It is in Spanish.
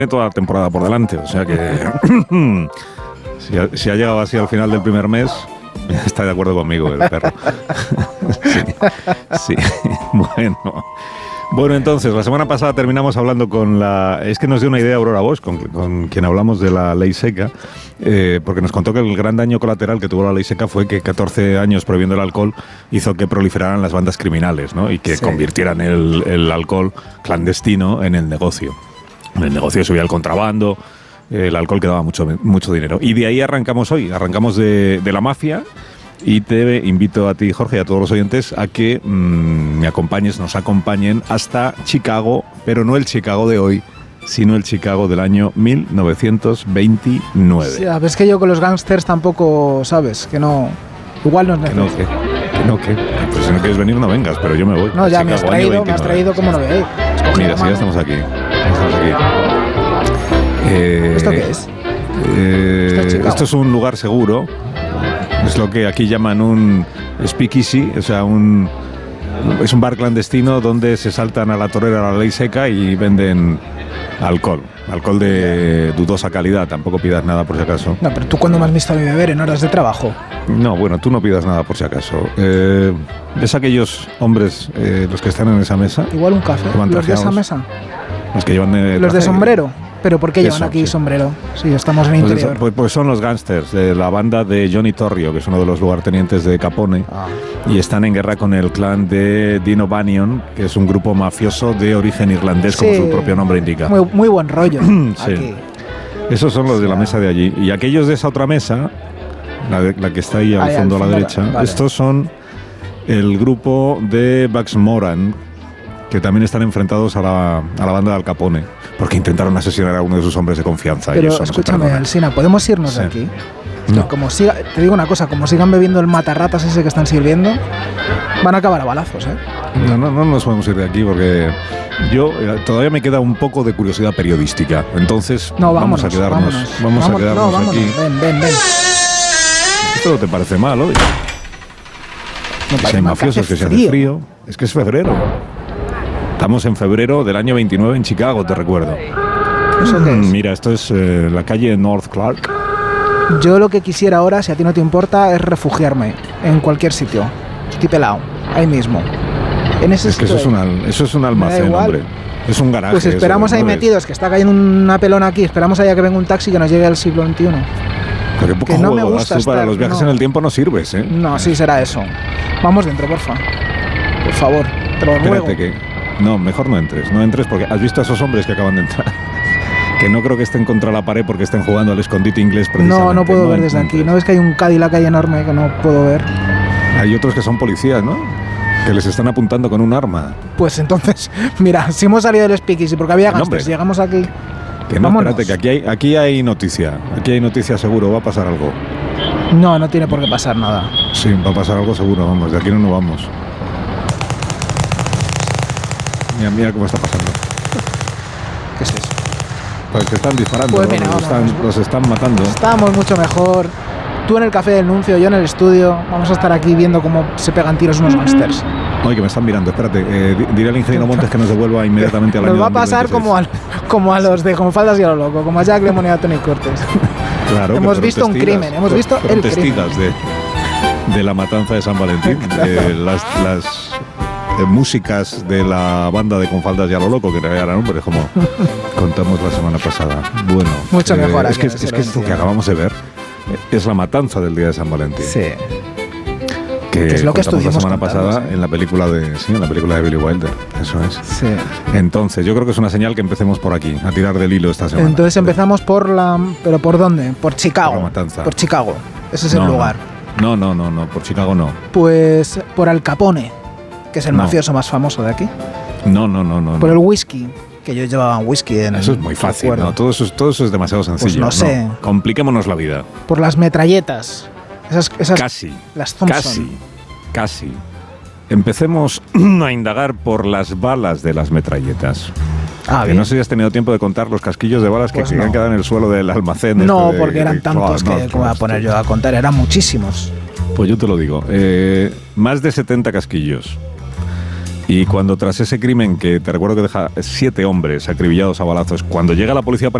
toda la temporada por delante, o sea que si ha llegado así al final del primer mes, está de acuerdo conmigo el perro. Sí, Bueno, entonces, la semana pasada terminamos hablando es que nos dio una idea Aurora Bosch, con quien hablamos de la ley seca, porque nos contó que el gran daño colateral que tuvo la ley seca fue que 14 años prohibiendo el alcohol hizo que proliferaran las bandas criminales, ¿no? Y que convirtieran el alcohol clandestino en el negocio. En el negocio subía el contrabando, el alcohol que daba mucho dinero. Y de ahí arrancamos hoy, arrancamos de la mafia. Y te invito a ti, Jorge, y a todos los oyentes a que nos acompañen hasta Chicago, pero no el Chicago de hoy, sino el Chicago del año 1929. Sí, ves que yo con los gángsters tampoco, ¿sabes? Que no... Igual no es necesario. Que no. Pues si no quieres venir, no vengas, pero yo me voy. No, ya Chicago, me has traído como no veis. Mira, sí, ya estamos aquí. ¿Esto qué es? Esto es un lugar seguro. Es lo que aquí llaman un speakeasy, o sea, es un bar clandestino donde se saltan a la torera la ley seca y venden alcohol de dudosa calidad. Tampoco pidas nada por si acaso. No, pero tú ¿cuándo me has visto a mí beber? ¿En horas de trabajo? No, bueno, tú no pidas nada por si acaso. ¿Ves aquellos hombres, los que están en esa mesa? Igual un café. ¿Los de esa mesa? Los que llevan los de sombrero. ¿Pero por qué llevan aquí sombrero? Sí, estamos en el interior. Pues son los gángsters de la banda de Johnny Torrio, que es uno de los lugartenientes de Capone, y están en guerra con el clan de Dino Bannion, que es un grupo mafioso de origen irlandés, como su propio nombre indica. Muy buen rollo. Sí. Aquí. Esos son los de la mesa de allí. Y aquellos de esa otra mesa, la que está ahí al fondo a la derecha, vale. Estos son el grupo de Bugs Moran, que también están enfrentados a la banda de Al Capone, porque intentaron asesinar a uno de sus hombres de confianza. Pero y escúchame, Alsina, ¿podemos irnos de aquí? No. Te digo una cosa, como sigan bebiendo el matarratas ese que están sirviendo, van a acabar a balazos, ¿eh? No nos podemos ir de aquí porque todavía me queda un poco de curiosidad periodística. Entonces vamos a quedarnos aquí. Ven. Esto no te parece mal, ¿no? Si hay mafiosos que se hace frío, es que es febrero. Estamos en febrero del año 29 en Chicago, te recuerdo. ¿Eso qué es? Mira, esto es la calle North Clark. Yo lo que quisiera ahora, si a ti no te importa, es refugiarme en cualquier sitio. Estoy pelado, ahí mismo. Es que eso es un almacén, hombre. Es un garaje. Pues esperamos ahí metidos, que está cayendo una pelona aquí. Esperamos allá que venga un taxi que nos llegue al siglo XXI. Pero qué poco que no me gusta tú para los viajes en el tiempo no sirves, ¿eh? No, sí será eso. Vamos dentro, porfa. Por favor, te lo ruego. No, mejor no entres porque has visto a esos hombres que acaban de entrar, que no creo que estén contra la pared porque estén jugando al escondite inglés precisamente. No puedo ver desde aquí. ¿No ves que hay un Cadillac ahí enorme que no puedo ver? Hay otros que son policías, ¿no? Que les están apuntando con un arma. Pues entonces, mira, si hemos salido del speakeasy porque había gángsters, llegamos aquí. Que no, vámonos. Espérate, que aquí hay noticia. Aquí hay noticia seguro, va a pasar algo. No tiene por qué pasar nada. Sí, va a pasar algo seguro, vamos, de aquí no nos vamos. Mira cómo está pasando. ¿Qué es eso? Pues que están disparando, pues mira, los están matando. Estamos mucho mejor. Tú en el café del Nuncio, yo en el estudio. Vamos a estar aquí viendo cómo se pegan tiros unos gángsters. Oye, que me están mirando, espérate. Diré al ingeniero Montes que nos devuelva inmediatamente al año 2026. Nos va a pasar como a los de Con Faldas y a lo Loco, como a Jack Lemmon y a Tony Cortés. Claro. Hemos visto un crimen, hemos visto el crimen. de la matanza de San Valentín. Las músicas de la banda de Con Faldas y a lo Loco, que era nombre, como contamos la semana pasada. Bueno, mucho mejor. Es que esto que acabamos de ver es la matanza del día de San Valentín. Sí. Que es lo que estuvimos la semana pasada en la película de Billy Wilder. Eso es. Sí. Entonces, yo creo que es una señal que empecemos por aquí, a tirar del hilo esta semana. Entonces empezamos ¿pero por dónde? Por Chicago. Por la matanza. Por Chicago. Ese es el lugar. No, por Chicago no. Pues por Al Capone, que es el mafioso más famoso de aquí. No. Por el whisky, que yo llevaba un whisky en Eso es muy fácil, ¿no? Todo eso es demasiado sencillo. Pues no sé. Compliquémonos la vida. Por las metralletas. Esas casi. Las Thompson. Casi. Empecemos a indagar por las balas de las metralletas. Que no sé si has tenido tiempo de contar los casquillos de balas que han quedado en el suelo del almacén. No, porque eran tantos que voy a poner yo a contar. Eran muchísimos. Pues yo te lo digo. Más de 70 casquillos. Y cuando tras ese crimen, que te recuerdo que deja 7 hombres acribillados a balazos, cuando llega la policía para